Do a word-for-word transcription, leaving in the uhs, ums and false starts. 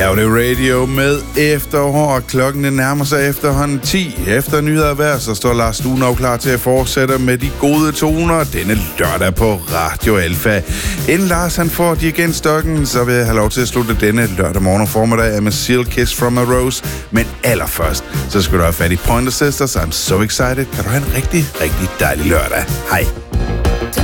er det radio med efterhår. Klokken nærmer sig efterhånden ti. Efter nyheder hver, så står Lars Lunov klar til at fortsætte med de gode toner denne lørdag på Radio Alfa. Inden Lars han får dirigentstokken, så vil jeg have lov til at slutte denne lørdag morgen og formiddag af med Seal Kiss from a Rose. Men allerførst, så skal du have fat i Pointer Sisters. I'm so excited. Kan du have en rigtig, rigtig dejlig lørdag. Hej.